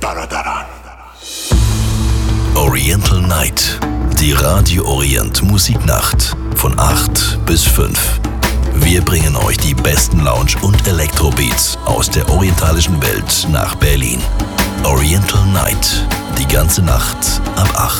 برادران. Oriental Night, die Radio Orient Musiknacht von 8 bis 5. Wir bringen euch die besten Lounge- und Elektrobeats aus der orientalischen Welt nach Berlin. Oriental Night, die ganze Nacht ab 8.